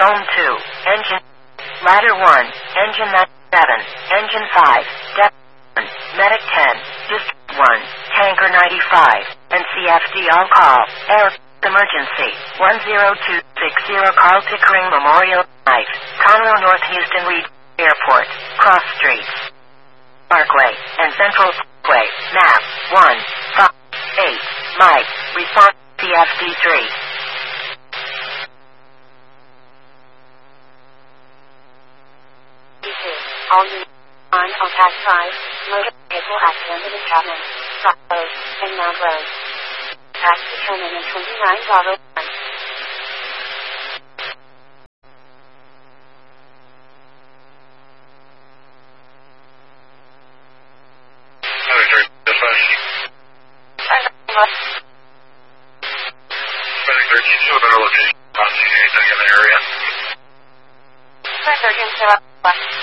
Foam 2, Engine. Ladder 1, Engine 97, Engine 5, Depth 1, Medic 10, District 1, Tanker 95, and CFD on call. Air Emergency, 10260 Carl Pickering Memorial Drive, Conroe North Houston Reed Airport, Cross Streets, Parkway, and Central Parkway, map, 158, Mike, response CFD 3. All units on Pass 5, motor vehicle accident in Chapman, South Road, and Mount Road. Tax determined in 29 Bravo 1. Medic 13 to a better location. Anything in the area? Surgeon,